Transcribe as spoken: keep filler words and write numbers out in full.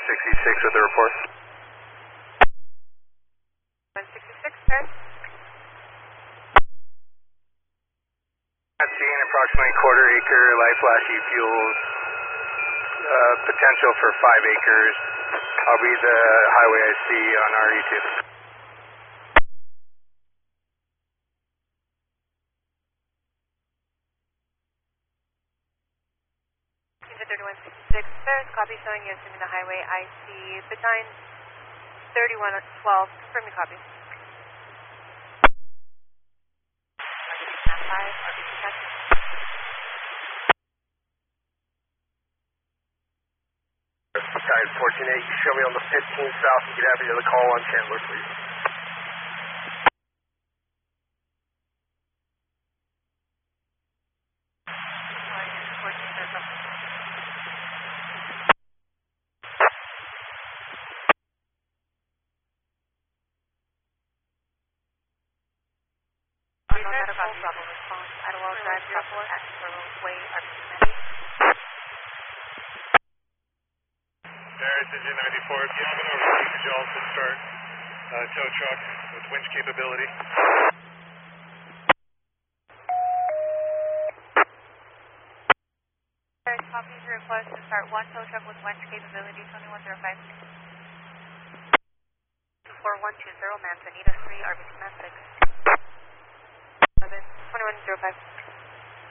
sixty-six with the report. one sixty-six, sir. Not seeing approximately quarter acre light flashy fuels, uh, potential for five acres. I'll be the highway I see on R E two. thirty-one sixty-six, sir. Copy showing you assuming the highway I see between thirty-one twelve. Confirm your copy. five, R B C check. Guys, fourteen eight, you show me on the fifteen south and get out of the call on Chandler, please. Bravo response, Idlewild Drive, Bravo, Axborough Way, R B C Medic. There's engine ninety-four. If you have an overview, could you also start uh, tow truck with winch capability? There's copies your request to start one tow truck with winch capability, twenty-one oh five. two four one two zero, Manzanita three, R B C Med six. twenty-one oh five.